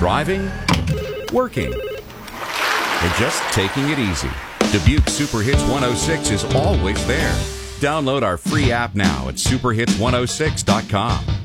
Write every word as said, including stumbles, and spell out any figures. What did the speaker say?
driving, working, or just taking it easy. Dubuque Super Hits one oh six is always there. Download our free app now at super hits one oh six dot com.